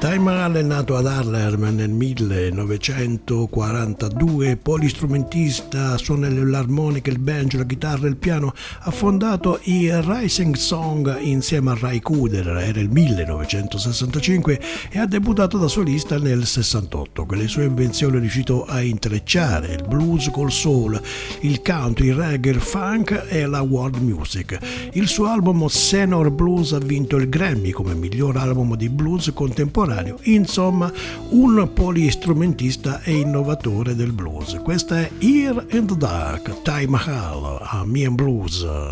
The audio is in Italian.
Time Hall è nato ad Harlem nel 1942, polistrumentista, suona l'armonica, il banjo, la chitarra e il piano. Ha fondato i Rising Song insieme a Ry Cooder, era il 1965, e ha debuttato da solista nel 68. Con le sue invenzioni è riuscito a intrecciare il blues col soul, il country, il reggae, il funk e la world music. Il suo album Senior Blues ha vinto il Grammy come miglior album di blues contemporaneo. Insomma, un polistrumentista e innovatore del blues. Questa è Here in the Dark, Time Hall, a Me and Blues.